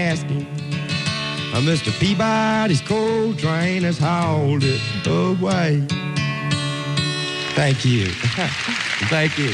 asking. Mr. Peabody's coal train has hauled it away. Thank you. Thank you.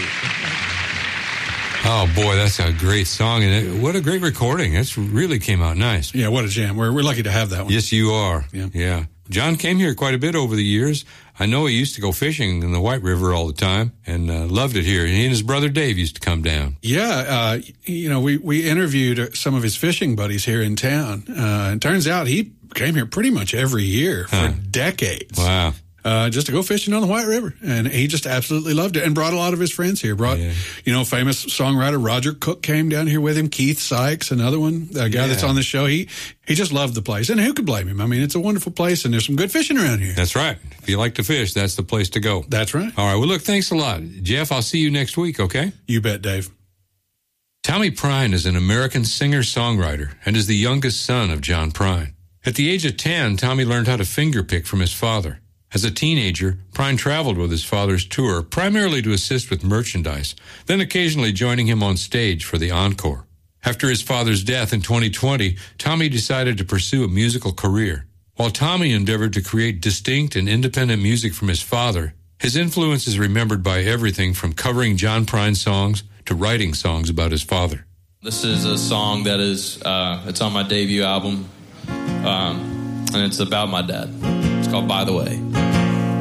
Oh, boy, that's a great song. And what a great recording. It really came out nice. Yeah, what a jam. We're lucky to have that one. Yes, you are. Yeah. John came here quite a bit over the years. I know he used to go fishing in the White River all the time and loved it here. He and his brother Dave used to come down. Yeah, we interviewed some of his fishing buddies here in town. And turns out he came here pretty much every year for decades. Wow. Just to go fishing on the White River. And he just absolutely loved it and brought a lot of his friends here. Famous songwriter Roger Cook came down here with him. Keith Sykes, another one, a guy that's on the show. He just loved the place. And who could blame him? I mean, it's a wonderful place and there's some good fishing around here. That's right. If you like to fish, that's the place to go. That's right. All right. Well, look, thanks a lot. Jeff, I'll see you next week, okay? You bet, Dave. Tommy Prine is an American singer-songwriter and is the youngest son of John Prine. At the age of 10, Tommy learned how to fingerpick from his father. As a teenager, Prine traveled with his father's tour, primarily to assist with merchandise, then occasionally joining him on stage for the encore. After his father's death in 2020, Tommy decided to pursue a musical career. While Tommy endeavored to create distinct and independent music from his father, his influence is remembered by everything from covering John Prine songs to writing songs about his father. This is a song that is, it's on my debut album, and it's about my dad. It's called By the Way.